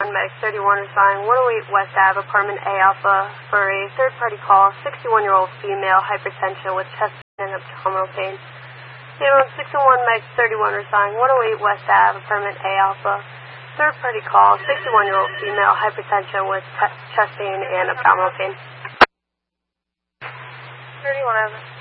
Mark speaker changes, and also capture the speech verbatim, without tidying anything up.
Speaker 1: sixty-one, Medic thirty-one responding one oh eight West Ave, apartment A Alpha, for a third-party call, sixty-one-year-old female, hypertension with chest and abdominal pain. Ambulance six oh one, Medic thirty-one responding one oh eight West Ave, apartment A Alpha, third-party call, sixty-one-year-old female, hypertension with chest pain and abdominal pain.
Speaker 2: thirty-one over.